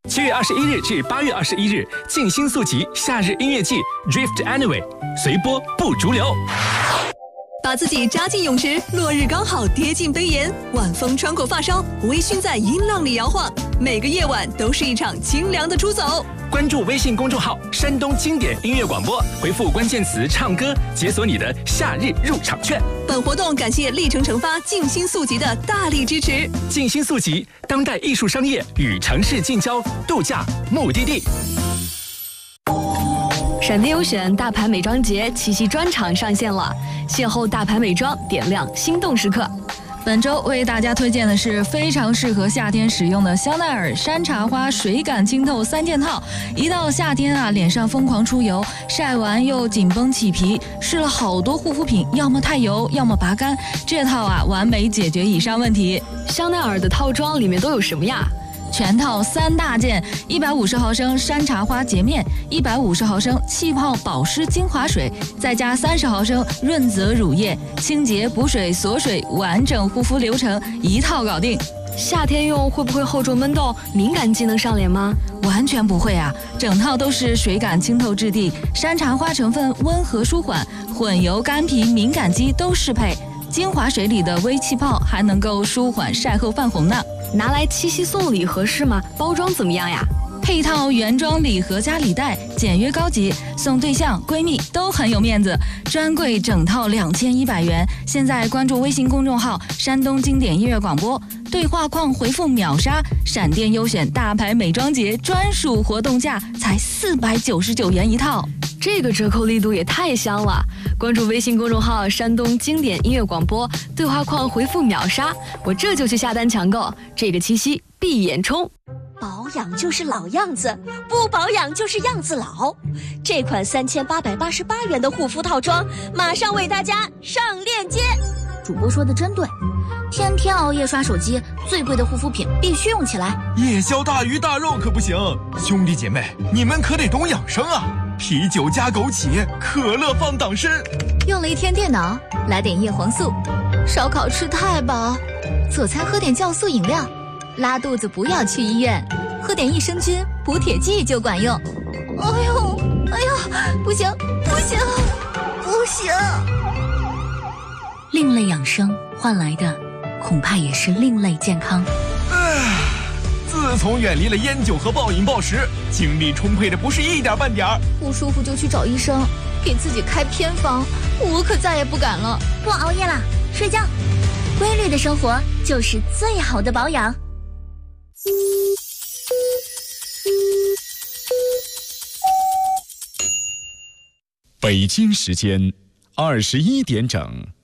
7月21日至8月21日，静心速集夏日音乐季 Drift Anyway， 随波不逐流。 把自己扎进泳池，落日刚好跌进杯沿，晚风穿过发梢，微醺在音浪里摇晃。每个夜晚都是一场清凉的出走。 关注微信公众号“山东经典音乐广播”，回复关键词“唱歌”，解锁你的夏日入场券。 本活动感谢历程成发静心速集的大力支持。 静心速集，当代艺术商业与城市近郊度假目的地。 闪电优选大牌美妆节七夕专场上线了，邂逅大牌美妆，点亮心动时刻。 本周为大家推荐的是非常适合夏天使用的香奈儿山茶花水感清透3件套。一到夏天啊，脸上疯狂出油，晒完又紧绷起皮，试了好多护肤品，要么太油，要么拔干，这套啊完美解决以上问题。 香奈儿的套装里面都有什么呀？ 全套3大件：150毫升山茶花洁面，150毫升气泡保湿精华水，再加30毫升润泽乳液，清洁补水锁水，完整护肤流程一套搞定。 夏天用会不会厚重闷痘，敏感肌能上脸吗？ 完全不会啊，整套都是水感清透质地，山茶花成分温和舒缓，混油干皮敏感肌都适配。精华水里的微气泡还能够舒缓晒后泛红呢。 拿来七夕送礼合适吗？包装怎么样呀？ 配套原装礼盒加礼袋，简约高级，送对象闺蜜都很有面子。专柜整套2100元，现在关注微信公众号山东经典音乐广播，对话框回复秒杀，闪电优选大牌美妆节专属活动价才499元一套， 这个折扣力度也太香了！关注微信公众号山东经典音乐广播，对话框回复秒杀，我这就去下单抢购，这个七夕必眼冲。 保养就是老样子，不保养就是样子老。这款3888元的护肤套装，马上为大家上链接。 主播说的真对，天天熬夜刷手机，最贵的护肤品必须用起来。 夜宵大鱼大肉可不行，兄弟姐妹，你们可得懂养生啊！啤酒加枸杞，可乐放党参。 用了一天电脑，来点叶黄素。烧烤吃太饱，佐餐喝点酵素饮料。拉肚子不要去医院，喝点益生菌补铁剂就管用。哎呦，不行，另类养生换来的恐怕也是另类健康。 自从远离了烟酒和暴饮暴食，精力充沛的不是一点半点儿。 不舒服就去找医生，给自己开偏方，我可再也不敢了。 不熬夜啦，睡觉。规律的生活就是最好的保养。 北京时间21点整。